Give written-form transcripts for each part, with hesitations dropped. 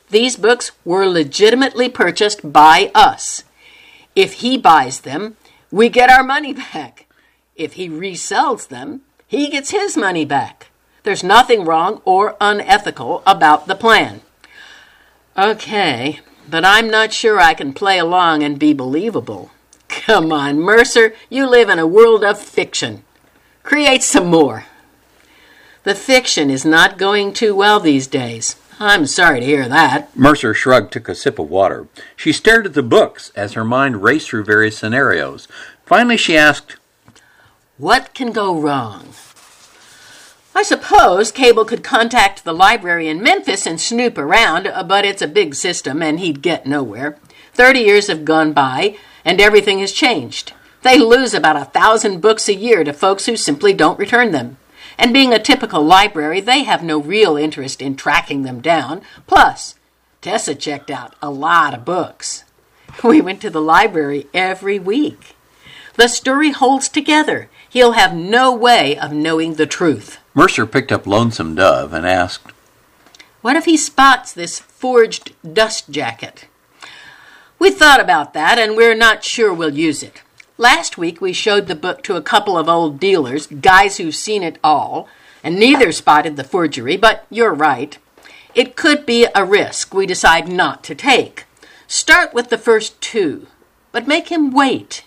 These books were legitimately purchased by us. If he buys them, we get our money back. If he resells them, he gets his money back. There's nothing wrong or unethical about the plan. Okay, but I'm not sure I can play along and be believable. Come on, Mercer, you live in a world of fiction. Create some more. The fiction is not going too well these days. I'm sorry to hear that. Mercer shrugged, took a sip of water. She stared at the books as her mind raced through various scenarios. Finally, she asked, "What can go wrong?" I suppose Cable could contact the library in Memphis and snoop around, but it's a big system and he'd get nowhere. 30 years have gone by and everything has changed. They lose about 1,000 books a year to folks who simply don't return them. And being a typical library, they have no real interest in tracking them down. Plus, Tessa checked out a lot of books. We went to the library every week. The story holds together. He'll have no way of knowing the truth. Mercer picked up Lonesome Dove and asked, "What if he spots this forged dust jacket?" We thought about that, and we're not sure we'll use it. Last week, we showed the book to a couple of old dealers, guys who've seen it all, and neither spotted the forgery, but you're right. It could be a risk we decide not to take. Start with the first two, but make him wait.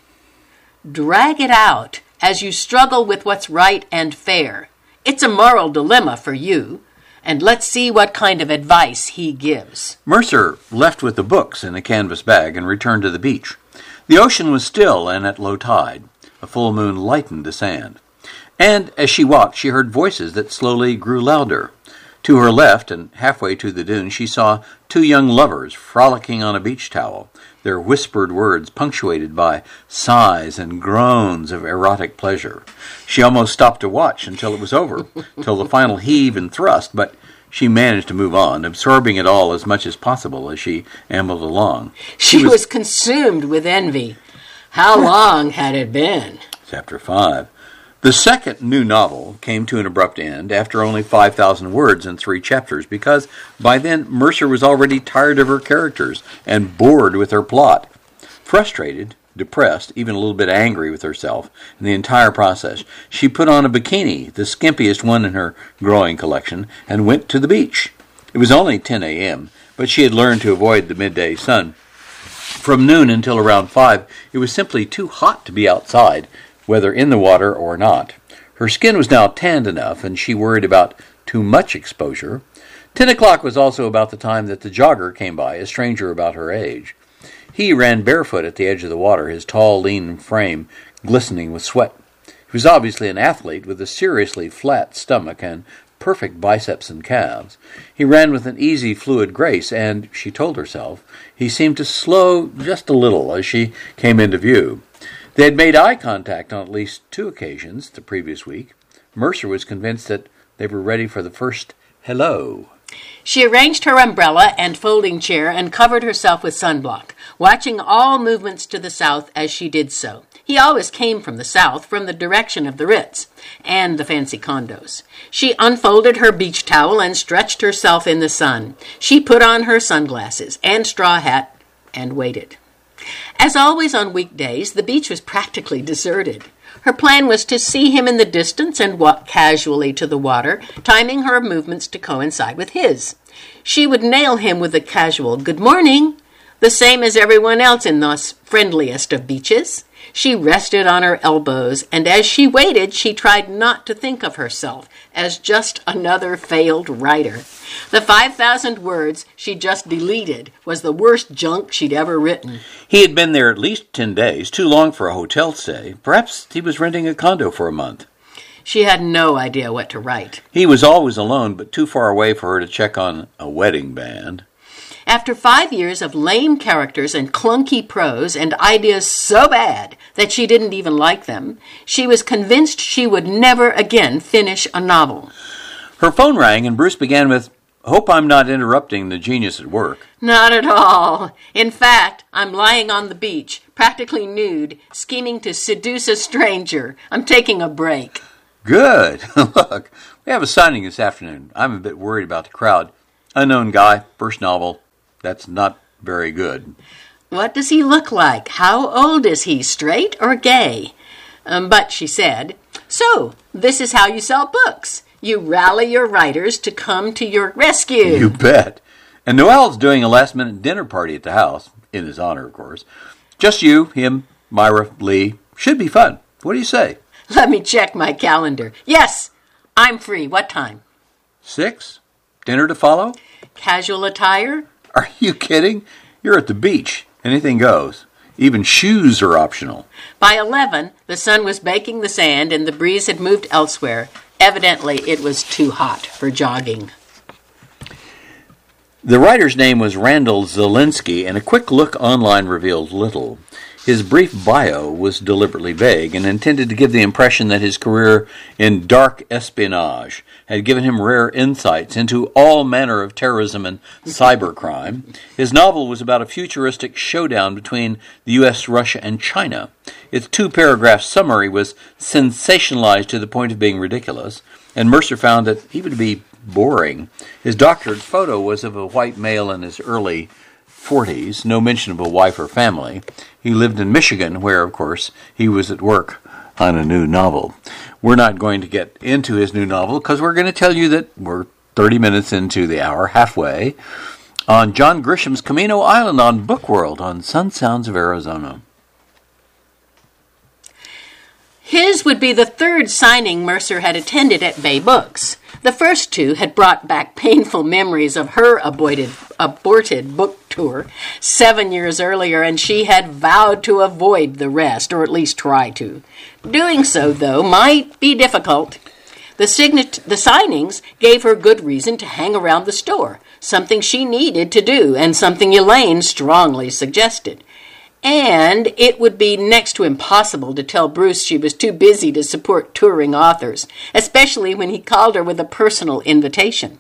Drag it out as you struggle with what's right and fair. It's a moral dilemma for you, and let's see what kind of advice he gives. Mercer left with the books in a canvas bag and returned to the beach. The ocean was still and at low tide. A full moon lightened the sand. And as she walked, she heard voices that slowly grew louder. To her left and halfway to the dune, she saw two young lovers frolicking on a beach towel, their whispered words punctuated by sighs and groans of erotic pleasure. She almost stopped to watch until it was over, till the final heave and thrust, but she managed to move on, absorbing it all as much as possible as she ambled along. She was consumed with envy. How long had it been? Chapter 5. The second new novel came to an abrupt end after only 5,000 words and 3 chapters, because by then Mercer was already tired of her characters and bored with her plot. Frustrated, depressed, even a little bit angry with herself in the entire process, she put on a bikini, the skimpiest one in her growing collection, and went to the beach. It was only 10 a.m., but she had learned to avoid the midday sun. From noon until around 5, it was simply too hot to be outside, whether in the water or not. Her skin was now tanned enough, and she worried about too much exposure. 10 o'clock was also about the time that the jogger came by, a stranger about her age. He ran barefoot at the edge of the water, his tall, lean frame glistening with sweat. He was obviously an athlete with a seriously flat stomach and perfect biceps and calves. He ran with an easy, fluid grace, and, she told herself, he seemed to slow just a little as she came into view. They had made eye contact on at least 2 occasions the previous week. Mercer was convinced that they were ready for the first hello. She arranged her umbrella and folding chair and covered herself with sunblock, watching all movements to the south as she did so. He always came from the south, from the direction of the Ritz and the fancy condos. She unfolded her beach towel and stretched herself in the sun. She put on her sunglasses and straw hat and waited. As always on weekdays, the beach was practically deserted. Her plan was to see him in the distance and walk casually to the water, timing her movements to coincide with his. She would nail him with a casual "good morning," the same as everyone else in this friendliest of beaches. She rested on her elbows, and as she waited, she tried not to think of herself as just another failed writer. The 5,000 words she just deleted was the worst junk she'd ever written. He had been there at least 10 days, too long for a hotel stay. Perhaps he was renting a condo for a month. She had no idea what to write. He was always alone, but too far away for her to check on a wedding band. After 5 years of lame characters and clunky prose and ideas so bad that she didn't even like them, she was convinced she would never again finish a novel. Her phone rang and Bruce began with, "Hope I'm not interrupting the genius at work." Not at all. In fact, I'm lying on the beach, practically nude, scheming to seduce a stranger. I'm taking a break. Good. Look, we have a signing this afternoon. I'm a bit worried about the crowd. Unknown guy, first novel. That's not very good. What does he look like? How old is he, straight or gay? But she said, so, this is how you sell books. You rally your writers to come to your rescue. You bet. And Noel's doing a last-minute dinner party at the house, in his honor, of course. Just you, him, Myra, Lee. Should be fun. What do you say? Let me check my calendar. Yes, I'm free. What time? 6? Dinner to follow? Casual attire? Are you kidding? You're at the beach. Anything goes. Even shoes are optional. By 11, the sun was baking the sand and the breeze had moved elsewhere. Evidently, it was too hot for jogging. The writer's name was Randall Zelinsky, and a quick look online revealed little. His brief bio was deliberately vague and intended to give the impression that his career in dark espionage had given him rare insights into all manner of terrorism and cybercrime. His novel was about a futuristic showdown between the U.S., Russia, and China. Its 2-paragraph summary was sensationalized to the point of being ridiculous, and Mercer found that even to be boring, his doctored photo was of a white male in his early 40s, no mention of a wife or family. He lived in Michigan, where, of course, he was at work on a new novel. We're not going to get into his new novel because we're going to tell you that we're 30 minutes into the hour, halfway, on John Grisham's Camino Island on Bookworld on Sun Sounds of Arizona. His would be the third signing Mercer had attended at Bay Books. The first 2 had brought back painful memories of her aborted book tour 7 years earlier, and she had vowed to avoid the rest, or at least try to. Doing so, though, might be difficult. The signings gave her good reason to hang around the store, something she needed to do, and something Elaine strongly suggested. And it would be next to impossible to tell Bruce she was too busy to support touring authors, especially when he called her with a personal invitation.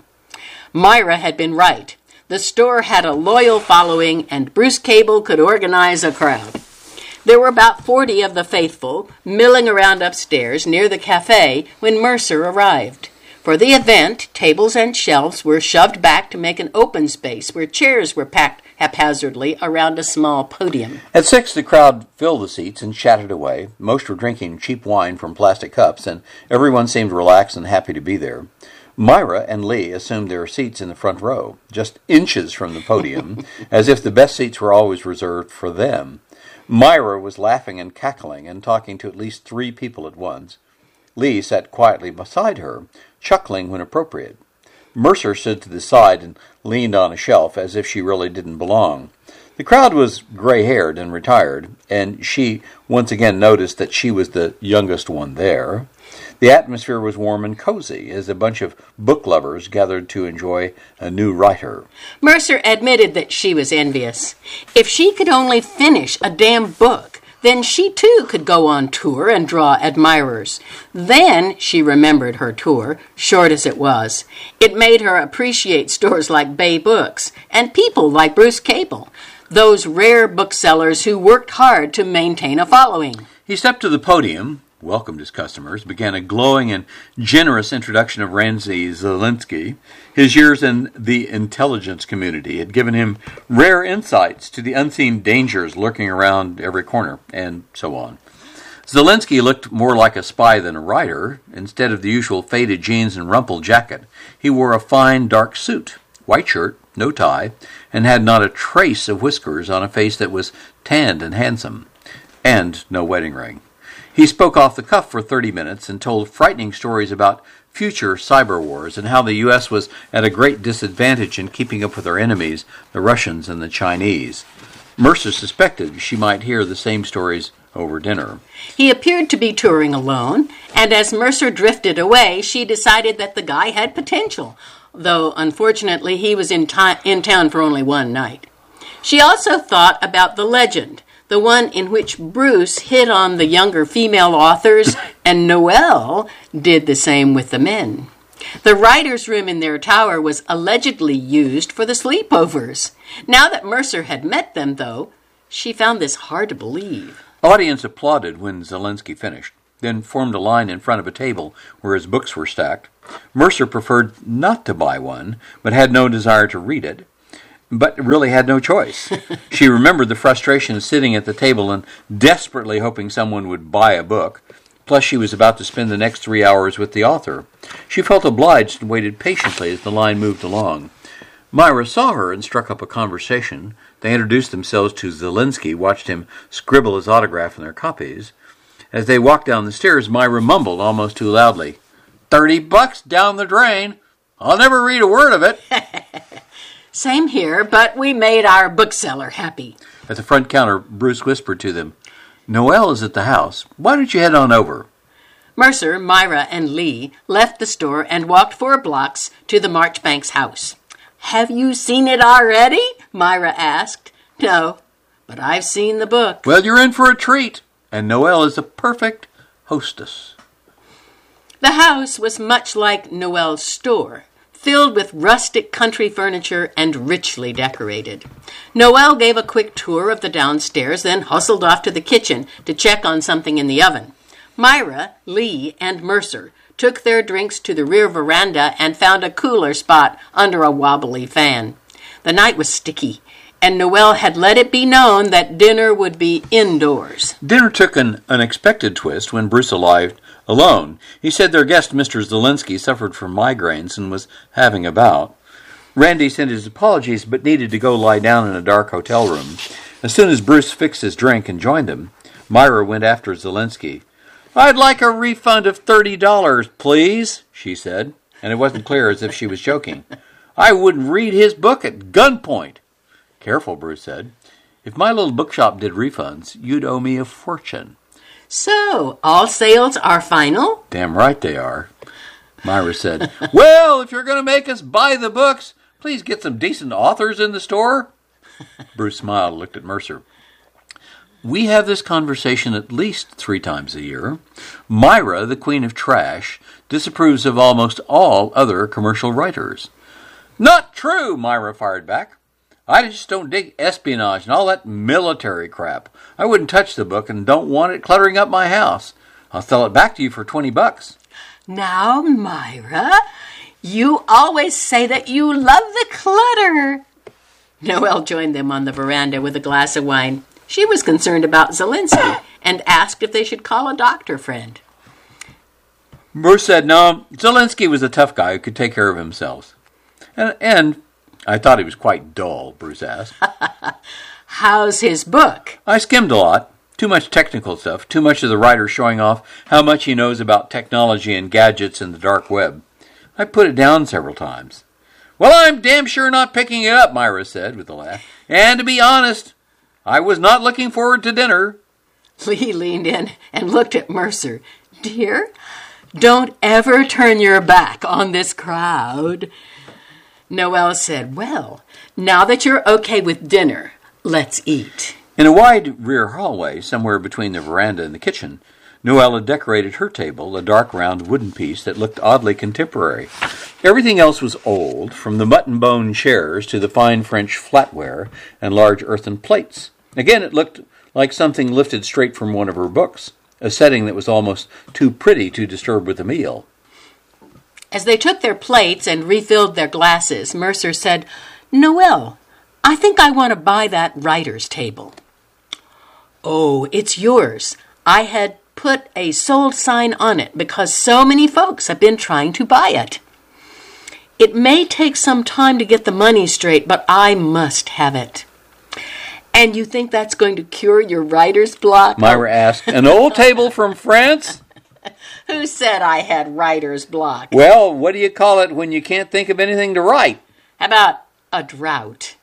Myra had been right. The store had a loyal following, and Bruce Cable could organize a crowd. There were about 40 of the faithful milling around upstairs near the cafe when Mercer arrived. For the event, tables and shelves were shoved back to make an open space where chairs were packed haphazardly around a small podium. At 6, the crowd filled the seats and chatted away. Most were drinking cheap wine from plastic cups, and everyone seemed relaxed and happy to be there. Myra and Lee assumed their seats in the front row, just inches from the podium, as if the best seats were always reserved for them. Myra was laughing and cackling and talking to at least 3 people at once. Lee sat quietly beside her, chuckling when appropriate. Mercer stood to the side and leaned on a shelf as if she really didn't belong. The crowd was gray-haired and retired, and she once again noticed that she was the youngest one there. The atmosphere was warm and cozy as a bunch of book lovers gathered to enjoy a new writer. Mercer admitted that she was envious. If she could only finish a damn book, then she too could go on tour and draw admirers. Then she remembered her tour, short as it was. It made her appreciate stores like Bay Books and people like Bruce Cable, those rare booksellers who worked hard to maintain a following. He stepped to the podium, welcomed his customers, began a glowing and generous introduction of Ramsey Zelinsky. His years in the intelligence community had given him rare insights to the unseen dangers lurking around every corner, and so on. Zelinsky looked more like a spy than a writer. Instead of the usual faded jeans and rumpled jacket, he wore a fine dark suit, white shirt, no tie, and had not a trace of whiskers on a face that was tanned and handsome, and no wedding ring. He spoke off the cuff for 30 minutes and told frightening stories about future cyber wars and how the U.S. was at a great disadvantage in keeping up with our enemies, the Russians and the Chinese. Mercer suspected she might hear the same stories over dinner. He appeared to be touring alone, and as Mercer drifted away, she decided that the guy had potential, though unfortunately he was in town for only one night. She also thought about the legend, the one in which Bruce hit on the younger female authors, and Noel did the same with the men. The writer's room in their tower was allegedly used for the sleepovers. Now that Mercer had met them, though, she found this hard to believe. Audience applauded when Zelinsky finished, then formed a line in front of a table where his books were stacked. Mercer preferred not to buy one, but had no desire to read it. but really had no choice. She remembered the frustration of sitting at the table and desperately hoping someone would buy a book. Plus, she was about to spend the next 3 hours with the author. She felt obliged and waited patiently as the line moved along. Myra saw her and struck up a conversation. They introduced themselves to Zelinsky, watched him scribble his autograph in their copies. As they walked down the stairs, Myra mumbled almost too loudly, $30 down the drain. I'll never read a word of it. Same here, but we made our bookseller happy. At the front counter, Bruce whispered to them, Noelle is at the house. Why don't you head on over? Mercer, Myra, and Lee left the store and walked 4 blocks to the Marchbanks house. Have you seen it already? Myra asked. No, but I've seen the book. Well, you're in for a treat, and Noelle is a perfect hostess. The house was much like Noelle's store, filled with rustic country furniture and richly decorated. Noelle gave a quick tour of the downstairs, then hustled off to the kitchen to check on something in the oven. Myra, Lee, and Mercer took their drinks to the rear veranda and found a cooler spot under a wobbly fan. The night was sticky, and Noelle had let it be known that dinner would be indoors. Dinner took an unexpected twist when Bruce arrived alone. He said their guest, Mr. Zelinsky, suffered from migraines and was having a bout. Randy sent his apologies but needed to go lie down in a dark hotel room. As soon as Bruce fixed his drink and joined him, Myra went after Zelinsky. I'd like a refund of $30, please, she said, and it wasn't clear as if she was joking. I wouldn't read his book at gunpoint. Careful, Bruce said. If my little bookshop did refunds, you'd owe me a fortune. So, all sales are final? Damn right they are. Myra said, Well, if you're going to make us buy the books, please get some decent authors in the store. Bruce smiled and looked at Mercer. We have this conversation at least 3 times a year. Myra, the queen of trash, disapproves of almost all other commercial writers. Not true, Myra fired back. I just don't dig espionage and all that military crap. I wouldn't touch the book and don't want it cluttering up my house. I'll sell it back to you for $20. Now, Myra, you always say that you love the clutter. Noelle joined them on the veranda with a glass of wine. She was concerned about Zelinsky and asked if they should call a doctor friend. Bruce said no, Zelinsky was a tough guy who could take care of himself. And I thought he was quite dull, Bruce asked. How's his book? I skimmed a lot. Too much technical stuff. Too much of the writer showing off how much he knows about technology and gadgets and the dark web. I put it down several times. Well, I'm damn sure not picking it up, Myra said with a laugh. And to be honest, I was not looking forward to dinner. Lee leaned in and looked at Mercer. Dear, don't ever turn your back on this crowd. Noelle said, Well, now that you're okay with dinner, let's eat. In a wide rear hallway, somewhere between the veranda and the kitchen, Noelle had decorated her table, a dark round wooden piece that looked oddly contemporary. Everything else was old, from the mutton-bone chairs to the fine French flatware and large earthen plates. Again, it looked like something lifted straight from one of her books, a setting that was almost too pretty to disturb with a meal. As they took their plates and refilled their glasses, Mercer said, Noelle, I think I want to buy that writer's table. Oh, it's yours. I had put a sold sign on it because so many folks have been trying to buy it. It may take some time to get the money straight, but I must have it. And you think that's going to cure your writer's block? Myra asked, An old table from France? Who said I had writer's block? Well, what do you call it when you can't think of anything to write? How about a drought?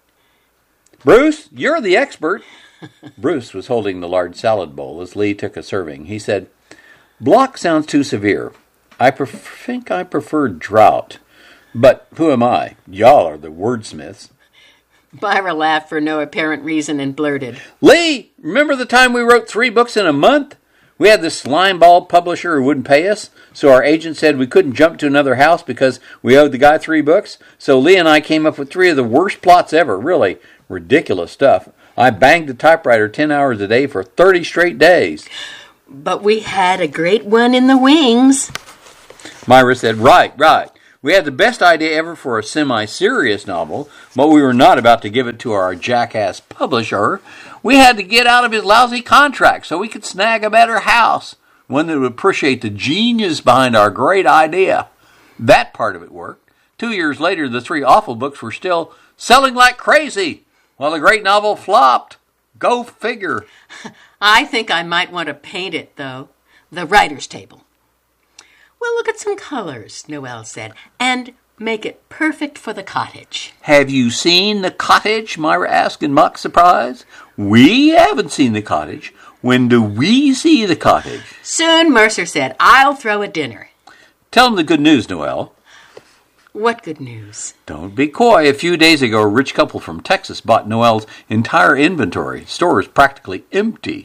Bruce, you're the expert. Bruce was holding the large salad bowl as Lee took a serving. He said, Block sounds too severe. I think I prefer drought. But who am I? Y'all are the wordsmiths. Myra laughed for no apparent reason and blurted, Lee, remember the time we wrote 3 books in a month? We had this slimeball publisher who wouldn't pay us, so our agent said we couldn't jump to another house because we owed the guy 3 books. So Lee and I came up with 3 of the worst plots ever, really ridiculous stuff. I banged the typewriter 10 hours a day for 30 straight days. But we had a great one in the wings. Myra said, Right. We had the best idea ever for a semi-serious novel, but we were not about to give it to our jackass publisher. We had to get out of his lousy contract so we could snag a better house, one that would appreciate the genius behind our great idea. That part of it worked. 2 years later, the 3 awful books were still selling like crazy, while the great novel flopped. Go figure. I think I might want to paint it, though. The writer's table. We'll look at some colors, Noelle said, and make it perfect for the cottage. Have you seen the cottage? Myra asked in mock surprise. We haven't seen the cottage. When do we see the cottage? Soon, Mercer said. I'll throw a dinner. Tell them the good news, Noelle. What good news? Don't be coy. A few days ago, a rich couple from Texas bought Noelle's entire inventory. Store is practically empty.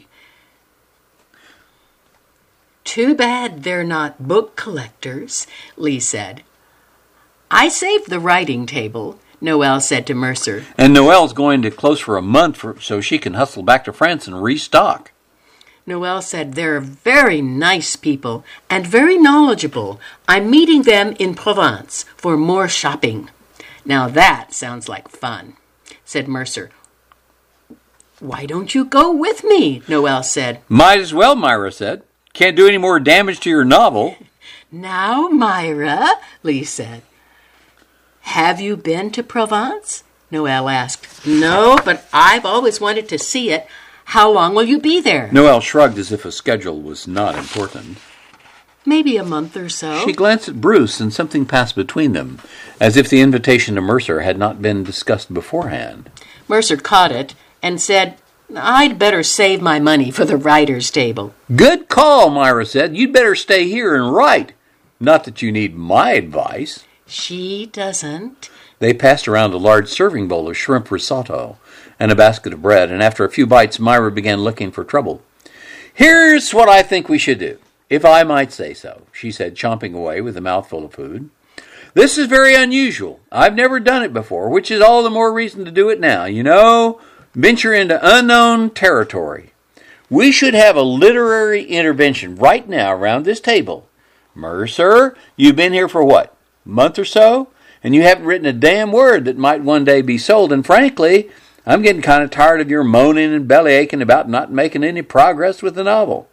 Too bad they're not book collectors, Lee said. I saved the writing table, Noelle said to Mercer. And Noelle's going to close for a month so she can hustle back to France and restock. Noelle said they're very nice people and very knowledgeable. I'm meeting them in Provence for more shopping. Now that sounds like fun, said Mercer. Why don't you go with me? Noelle said. Might as well, Myra said. Can't do any more damage to your novel. Now, Myra, Lee said. Have you been to Provence? Noelle asked. No, but I've always wanted to see it. How long will you be there? Noelle shrugged as if a schedule was not important. Maybe a month or so. She glanced at Bruce and something passed between them, as if the invitation to Mercer had not been discussed beforehand. Mercer caught it and said, I'd better save my money for the writer's table. Good call, Myra said. You'd better stay here and write. Not that you need my advice. She doesn't. They passed around a large serving bowl of shrimp risotto and a basket of bread, and after a few bites, Myra began looking for trouble. Here's what I think we should do, if I might say so, she said, chomping away with a mouthful of food. This is very unusual. I've never done it before, which is all the more reason to do it now. You know, venture into unknown territory. We should have a literary intervention right now around this table. Mercer, you've been here for what, a month or so? And you haven't written a damn word that might one day be sold, and frankly, I'm getting kind of tired of your moaning and bellyaching about not making any progress with the novel.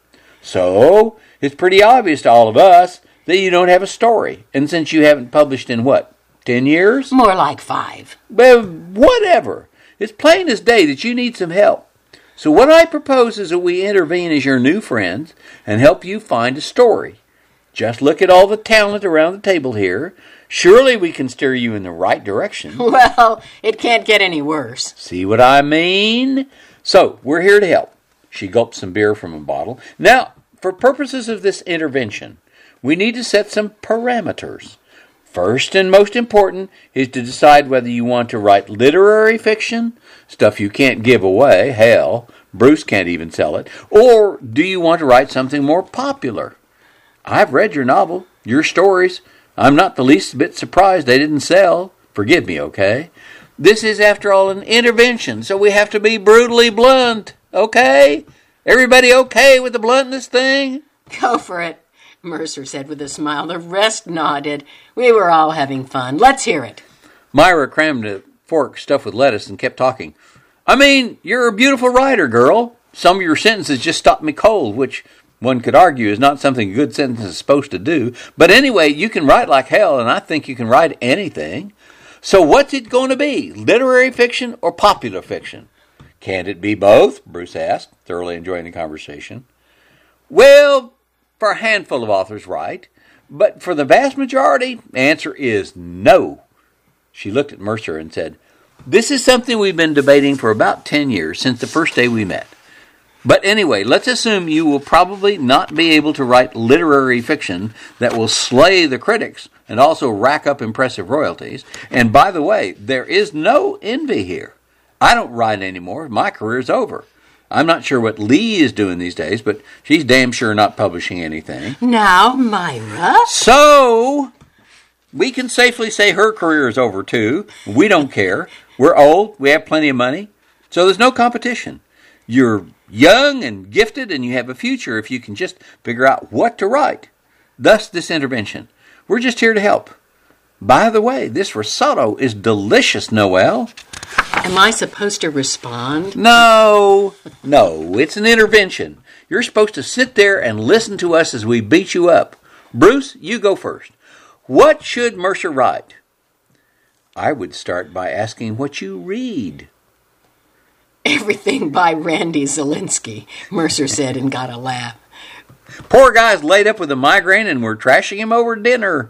So, it's pretty obvious to all of us that you don't have a story. And since you haven't published in what, 10 years? More like 5. Well, whatever. It's plain as day that you need some help. So what I propose is that we intervene as your new friends and help you find a story. Just look at all the talent around the table here. Surely we can steer you in the right direction. Well, it can't get any worse. See what I mean? So, we're here to help. She gulped some beer from a bottle. Now, for purposes of this intervention, we need to set some parameters. First and most important is to decide whether you want to write literary fiction, stuff you can't give away, hell, Bruce can't even sell it, or do you want to write something more popular? I've read your novel, your stories. I'm not the least bit surprised they didn't sell. Forgive me, okay? This is, after all, an intervention, so we have to be brutally blunt, okay? Everybody okay with the bluntness thing? Go for it, Mercer said with a smile. The rest nodded. We were all having fun. Let's hear it. Myra crammed a fork stuffed with lettuce and kept talking. I mean, you're a beautiful writer, girl. Some of your sentences just stopped me cold, which one could argue is not something a good sentence is supposed to do. But anyway, you can write like hell, and I think you can write anything. So what's it going to be, literary fiction or popular fiction? Can't it be both? Bruce asked, thoroughly enjoying the conversation. Well, for a handful of authors, right. But for the vast majority, the answer is no. She looked at Mercer and said, This is something we've been debating for about 10 years, since the first day we met. But anyway, let's assume you will probably not be able to write literary fiction that will slay the critics and also rack up impressive royalties. And by the way, there is no envy here. I don't write anymore. My career's over. I'm not sure what Lee is doing these days, but she's damn sure not publishing anything. Now, Myra. So, we can safely say her career is over too. We don't care. We're old. We have plenty of money. So there's no competition. You're young and gifted, and you have a future if you can just figure out what to write. Thus, this intervention. We're just here to help. By the way, this risotto is delicious, Noelle. Am I supposed to respond? No, it's an intervention. You're supposed to sit there and listen to us as we beat you up. Bruce, you go first. What should Mercer write? I would start by asking what you read. Everything by Randy Zelinsky, Mercer said and got a laugh. Poor guy's laid up with a migraine and we're trashing him over dinner.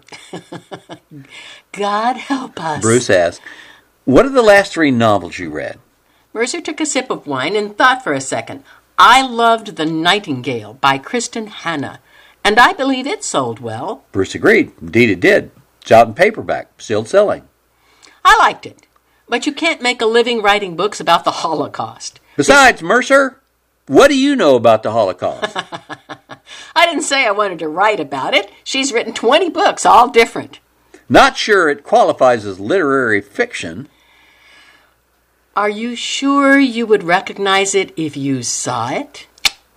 God help us. Bruce asked, what are the last 3 novels you read? Mercer took a sip of wine and thought for a second. I loved The Nightingale by Kristen Hanna, and I believe it sold well. Bruce agreed. Indeed it did. It's out in paperback, still selling. I liked it, but you can't make a living writing books about the Holocaust. Besides, Mercer, what do you know about the Holocaust? I didn't say I wanted to write about it. She's written 20 books, all different. Not sure it qualifies as literary fiction. Are you sure you would recognize it if you saw it?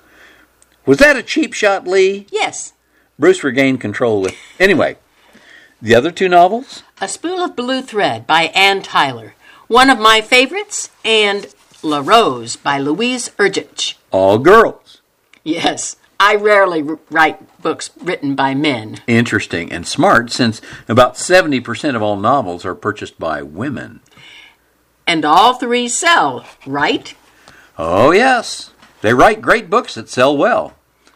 Was that a cheap shot, Lee? Yes. Bruce regained control with... Anyway, the other 2 novels? A Spool of Blue Thread by Ann Tyler. One of my favorites, and La Rose by Louise Erdrich. All girls. Yes, I rarely write books written by men. Interesting and smart, since about 70% of all novels are purchased by women. And all 3 sell, right? Oh, yes. They write great books that sell well.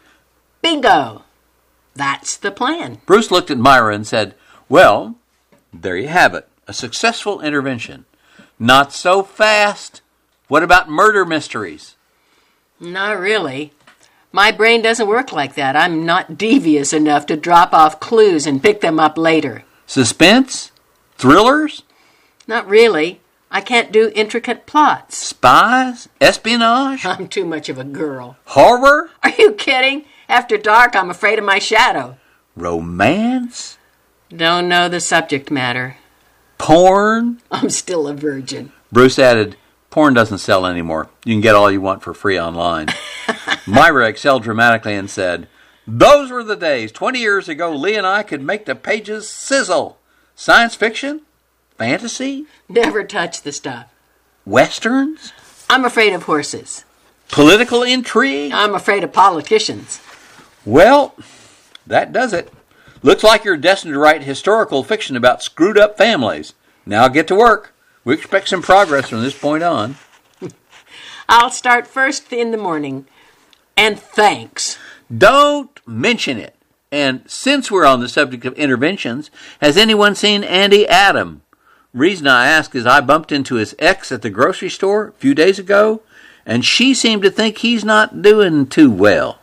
Bingo! That's the plan. Bruce looked at Myra and said, well, there you have it. A successful intervention. Not so fast. What about murder mysteries? Not really. My brain doesn't work like that. I'm not devious enough to drop off clues and pick them up later. Suspense? Thrillers? Not really. I can't do intricate plots. Spies? Espionage? I'm too much of a girl. Horror? Are you kidding? After dark, I'm afraid of my shadow. Romance? Don't know the subject matter. Porn? I'm still a virgin. Bruce added, porn doesn't sell anymore. You can get all you want for free online. Myra excelled dramatically and said, those were the days. 20 years ago, Lee and I could make the pages sizzle. Science fiction? Fantasy? Never touch the stuff. Westerns? I'm afraid of horses. Political intrigue? I'm afraid of politicians. Well, that does it. Looks like you're destined to write historical fiction about screwed up families. Now get to work. We expect some progress from this point on. I'll start first in the morning. And thanks. Don't mention it. And since we're on the subject of interventions, has anyone seen Andy Adam? Reason I ask is I bumped into his ex at the grocery store a few days ago, and she seemed to think he's not doing too well.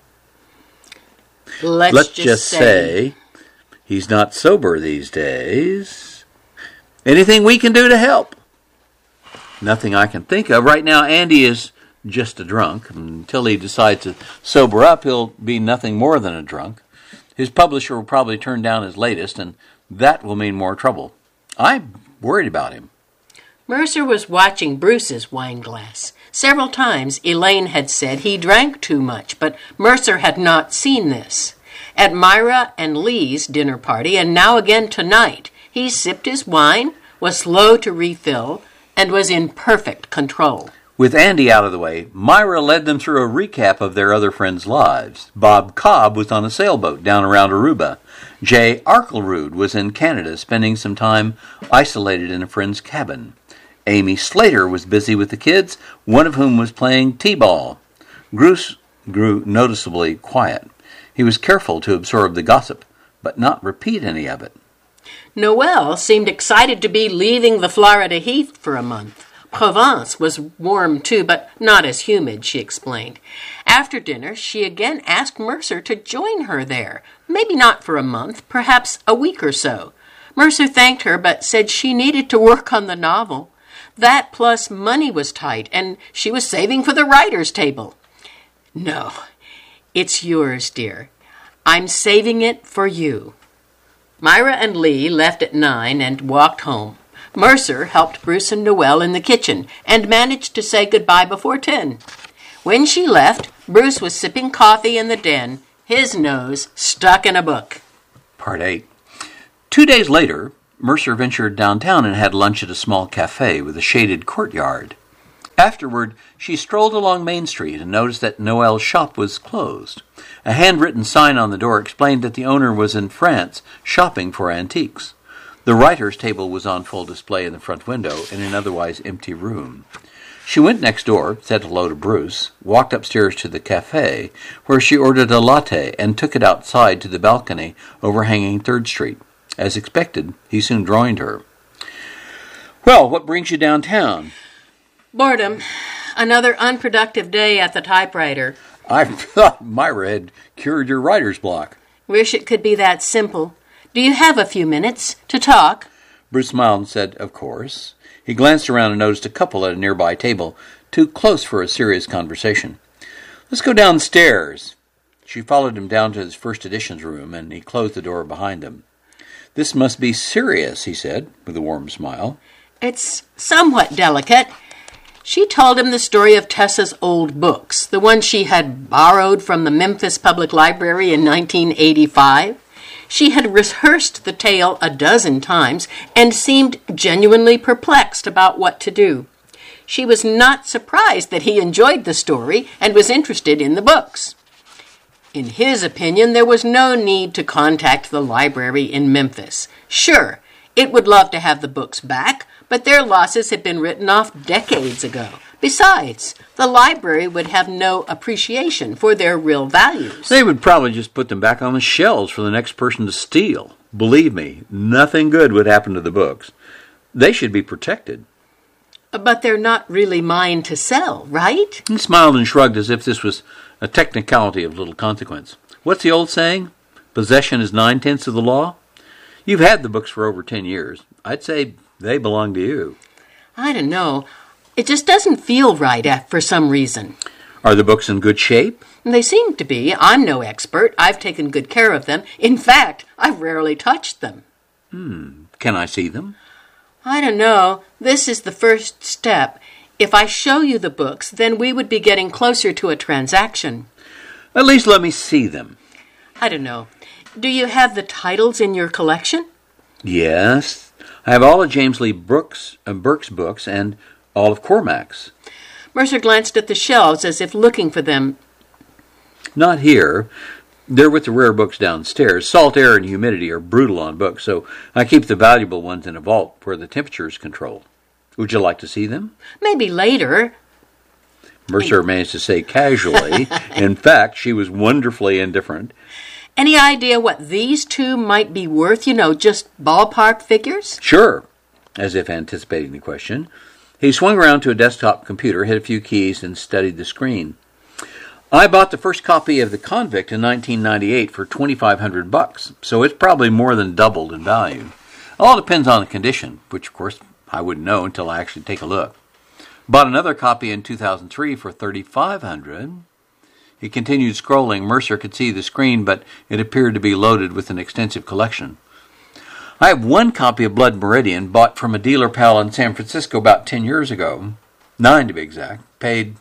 Let's just say he's not sober these days. Anything we can do to help? Nothing I can think of. Right now, Andy is just a drunk. Until he decides to sober up, he'll be nothing more than a drunk. His publisher will probably turn down his latest, and that will mean more trouble. I'm worried about him. Mercer was watching Bruce's wine glass. Several times Elaine had said he drank too much, but Mercer had not seen this. At Myra and Lee's dinner party, and now again tonight, he sipped his wine, was slow to refill, and was in perfect control. With Andy out of the way, Myra led them through a recap of their other friends' lives. Bob Cobb was on a sailboat down around Aruba. Jay Arklerood was in Canada, spending some time isolated in a friend's cabin. Amy Slater was busy with the kids, one of whom was playing t-ball. Bruce grew noticeably quiet. He was careful to absorb the gossip, but not repeat any of it. Noelle seemed excited to be leaving the Florida heath for a month. Provence was warm too, but not as humid, she explained. After dinner, she again asked Mercer to join her there. Maybe not for a month, perhaps a week or so. Mercer thanked her, but said she needed to work on the novel. That plus money was tight, and she was saving for the writer's table. No, it's yours, dear. I'm saving it for you. Myra and Lee left at 9 and walked home. Mercer helped Bruce and Noelle in the kitchen and managed to say goodbye before 10. When she left, Bruce was sipping coffee in the den, his nose stuck in a book. Part 8. 2 days later, Mercer ventured downtown and had lunch at a small cafe with a shaded courtyard. Afterward, she strolled along Main Street and noticed that Noel's shop was closed. A handwritten sign on the door explained that the owner was in France shopping for antiques. The writer's table was on full display in the front window in an otherwise empty room. She went next door, said hello to Bruce, walked upstairs to the cafe, where she ordered a latte and took it outside to the balcony overhanging 3rd Street. As expected, he soon joined her. "Well, what brings you downtown?" Boredom. Another unproductive day at the typewriter. I thought Myra had cured your writer's block. Wish it could be that simple. Do you have a few minutes to talk? Bruce smiled and said, "Of course." He glanced around and noticed a couple at a nearby table, too close for a serious conversation. "Let's go downstairs." She followed him down to his first editions room, and he closed the door behind them. "This must be serious," he said, with a warm smile. It's somewhat delicate. She told him the story of Tessa's old books, the ones she had borrowed from the Memphis Public Library in 1985. She had rehearsed the tale a dozen times and seemed genuinely perplexed about what to do. She was not surprised that he enjoyed the story and was interested in the books. In his opinion, there was no need to contact the library in Memphis. Sure, it would love to have the books back, but their losses had been written off decades ago. Besides, the library would have no appreciation for their real values. They would probably just put them back on the shelves for the next person to steal. Believe me, nothing good would happen to the books. They should be protected. But they're not really mine to sell, right? He smiled and shrugged as if this was a technicality of little consequence. What's the old saying? Possession is 9/10 of the law? You've had the books for over 10 years. I'd say they belong to you. I don't know. It just doesn't feel right for some reason. Are the books in good shape? They seem to be. I'm no expert. I've taken good care of them. In fact, I've rarely touched them. Can I see them? I don't know. This is the first step. If I show you the books, then we would be getting closer to a transaction. At least let me see them. I don't know. Do you have the titles in your collection? Yes. I have all of James Lee Burke's books and all of Cormac's. Mercer glanced at the shelves as if looking for them. Not here. They're with the rare books downstairs. Salt air and humidity are brutal on books, so I keep the valuable ones in a vault where the temperature is controlled. Would you like to see them? Maybe later. Mercer managed to say casually. In fact, she was wonderfully indifferent. Any idea what these two might be worth? Just ballpark figures? Sure, as if anticipating the question. He swung around to a desktop computer, hit a few keys, and studied the screen. I bought the first copy of The Convict in 1998 for $2,500, so it's probably more than doubled in value. All depends on the condition, which, of course, I wouldn't know until I actually take a look. Bought another copy in 2003 for $3,500. He continued scrolling. Mercer could see the screen, but it appeared to be loaded with an extensive collection. I have one copy of Blood Meridian, bought from a dealer pal in San Francisco about 10 years ago. 9 to be exact. Paid,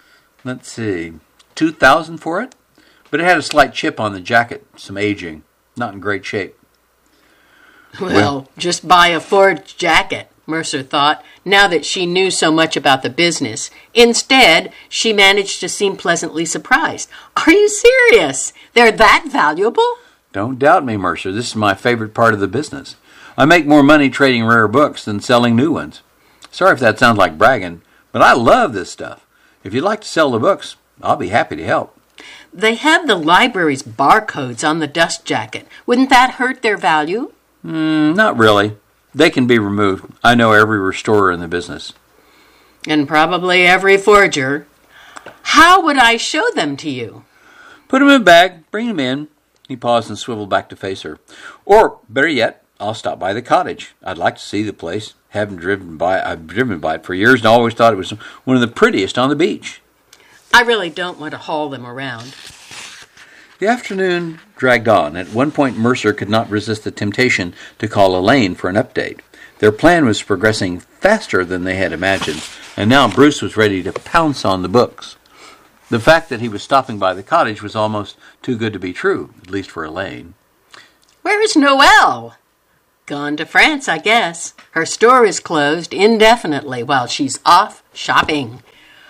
$2,000 for it? But it had a slight chip on the jacket, some aging. Not in great shape. Well, just buy a forged jacket, Mercer thought, now that she knew so much about the business. Instead, she managed to seem pleasantly surprised. Are you serious? They're that valuable? Don't doubt me, Mercer. This is my favorite part of the business. I make more money trading rare books than selling new ones. Sorry if that sounds like bragging, but I love this stuff. If you'd like to sell the books, I'll be happy to help. They have the library's barcodes on the dust jacket. Wouldn't that hurt their value? Not really. They can be removed. I know every restorer in the business. And probably every forger. How would I show them to you? Put them in a bag. Bring them in. He paused and swiveled back to face her. Or, better yet, I'll stop by the cottage. I'd like to see the place. I've driven by it for years and always thought it was one of the prettiest on the beach. I really don't want to haul them around. The afternoon dragged on. At one point, Mercer could not resist the temptation to call Elaine for an update. Their plan was progressing faster than they had imagined, and now Bruce was ready to pounce on the books. The fact that he was stopping by the cottage was almost too good to be true, at least for Elaine. Where is Noel? Gone to France, I guess. Her store is closed indefinitely while she's off shopping.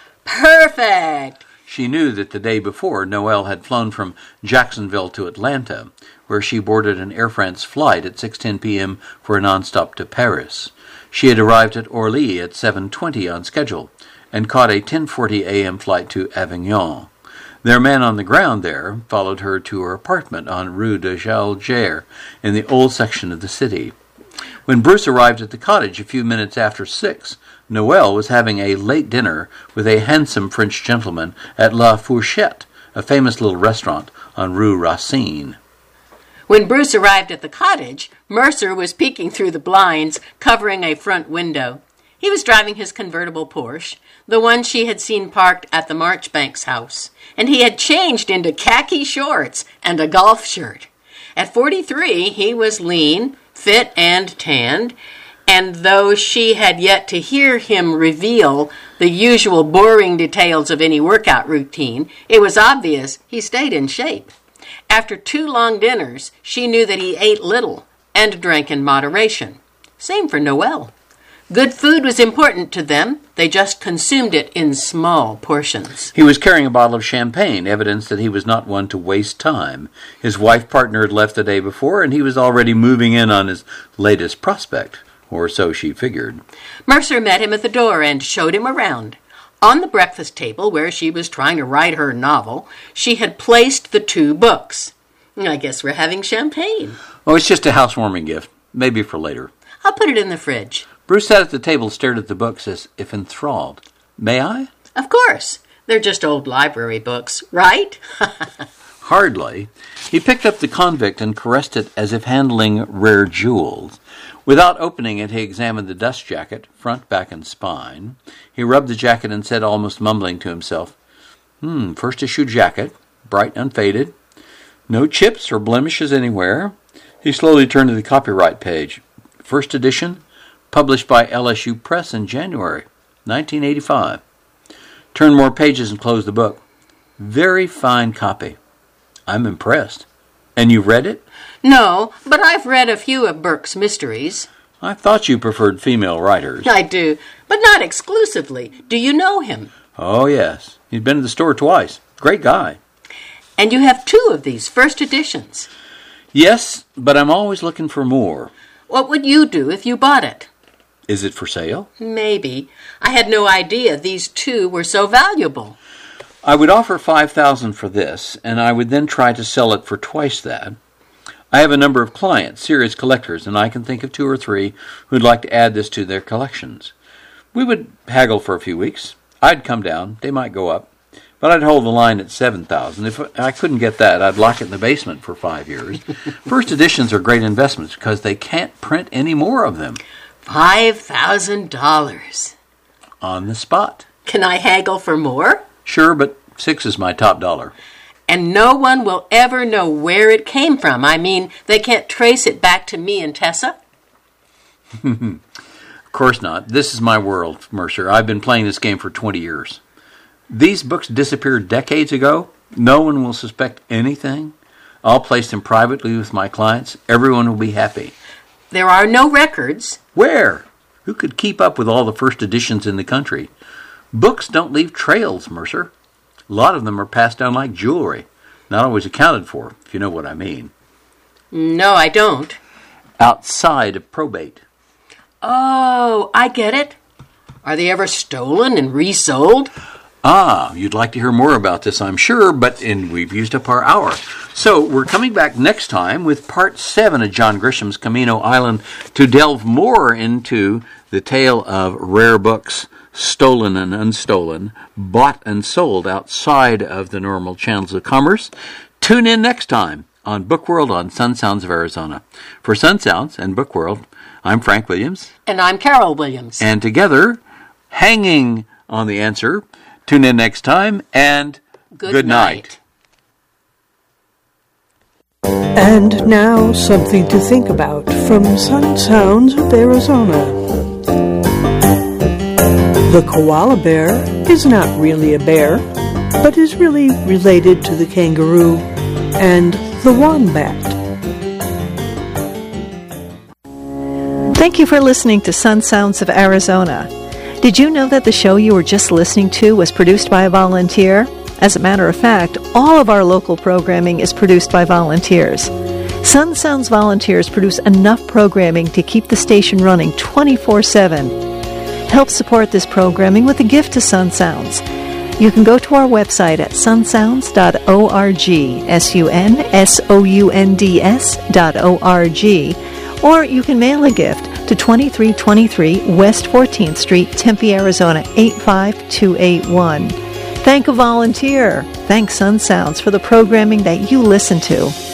Perfect! She knew that the day before, Noelle had flown from Jacksonville to Atlanta, where she boarded an Air France flight at 6:10 p.m. for a nonstop to Paris. She had arrived at Orly at 7:20 on schedule and caught a 10:40 a.m. flight to Avignon. Their man on the ground there followed her to her apartment on Rue de Jalgers in the old section of the city. When Bruce arrived at the cottage a few minutes after 6, Noelle was having a late dinner with a handsome French gentleman at La Fourchette, a famous little restaurant on Rue Racine. When Bruce arrived at the cottage, Mercer was peeking through the blinds, covering a front window. He was driving his convertible Porsche, the one she had seen parked at the Marchbanks house, and he had changed into khaki shorts and a golf shirt. At 43, he was lean, fit, and tanned, and though she had yet to hear him reveal the usual boring details of any workout routine, it was obvious he stayed in shape. After 2 long dinners, she knew that he ate little and drank in moderation. Same for Noelle. Good food was important to them. They just consumed it in small portions. He was carrying a bottle of champagne, evidence that he was not one to waste time. His wife partner had left the day before, and he was already moving in on his latest prospect, or so she figured. Mercer met him at the door and showed him around. On the breakfast table, where she was trying to write her novel, she had placed the 2 books. I guess we're having champagne. Oh, it's just a housewarming gift. Maybe for later. I'll put it in the fridge. Bruce sat at the table, stared at the books as if enthralled. May I? Of course. They're just old library books, right? Hardly. He picked up The Convict and caressed it as if handling rare jewels. Without opening it, he examined the dust jacket, front, back, and spine. He rubbed the jacket and said, almost mumbling to himself, first issue jacket, bright and unfaded. No chips or blemishes anywhere. He slowly turned to the copyright page. First edition, published by LSU Press in January 1985. Turned more pages and closed the book. Very fine copy. I'm impressed. And you've read it? No, but I've read a few of Burke's mysteries. I thought you preferred female writers. I do, but not exclusively. Do you know him? Oh, yes. He's been to the store twice. Great guy. And you have 2 of these first editions. Yes, but I'm always looking for more. What would you do if you bought it? Is it for sale? Maybe. I had no idea these 2 were so valuable. I would offer $5,000 for this, and I would then try to sell it for twice that. I have a number of clients, serious collectors, and I can think of 2 or 3 who'd like to add this to their collections. We would haggle for a few weeks. I'd come down. They might go up. But I'd hold the line at $7,000. If I couldn't get that, I'd lock it in the basement for 5 years. First editions are great investments because they can't print any more of them. $5,000. On the spot. Can I haggle for more? Sure, but $6 is my top dollar. And no one will ever know where it came from. I mean, they can't trace it back to me and Tessa? Of course not. This is my world, Mercer. I've been playing this game for 20 years. These books disappeared decades ago. No one will suspect anything. I'll place them privately with my clients. Everyone will be happy. There are no records. Where? Who could keep up with all the first editions in the country? Books don't leave trails, Mercer. A lot of them are passed down like jewelry. Not always accounted for, if you know what I mean. No, I don't. Outside of probate. Oh, I get it. Are they ever stolen and resold? Ah, you'd like to hear more about this, I'm sure, but we've used up our hour. So we're coming back next time with part 7 of John Grisham's Camino Island to delve more into the tale of rare books, stolen and unstolen, bought and sold outside of the normal channels of commerce. Tune in next time on Book World on Sun Sounds of Arizona. For Sun Sounds and Book World, I'm Frank Williams. And I'm Carol Williams. And together, hanging on the answer. Tune in next time, and good night. And now, something to think about from Sun Sounds of Arizona. The koala bear is not really a bear, but is really related to the kangaroo and the wombat. Thank you for listening to Sun Sounds of Arizona. Did you know that the show you were just listening to was produced by a volunteer? As a matter of fact, all of our local programming is produced by volunteers. Sun Sounds volunteers produce enough programming to keep the station running 24/7. Help support this programming with a gift to Sun Sounds. You can go to our website at sunsounds.org, sunsounds.org, or you can mail a gift to 2323 West 14th Street, Tempe, Arizona 85281. Thank a volunteer. Thank Sun Sounds for the programming that you listen to.